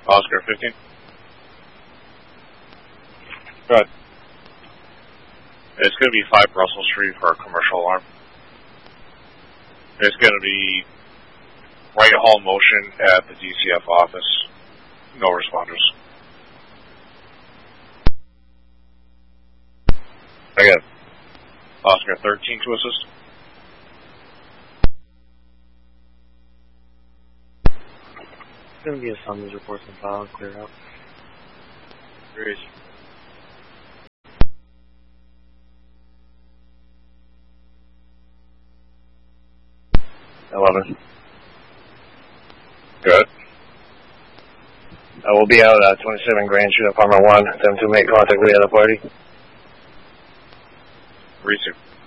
Oscar 15. Good. It's going to be 5 Russell Street for a commercial alarm. It's going to be right hall motion at the DCF office. No responders. Again. Oscar 13 to assist. It's going to be a summons reports and file and clear out. Great. Good. I will be out at 27 Grand Street, apartment 1. Them to make contact with the other party. Resume.